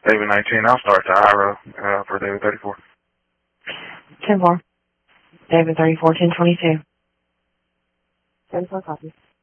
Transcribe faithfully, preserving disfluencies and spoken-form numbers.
David nineteen, I'll start the I R O uh, for David thirty-four. ten four. David thirty-four, ten twenty-two. ten four copy.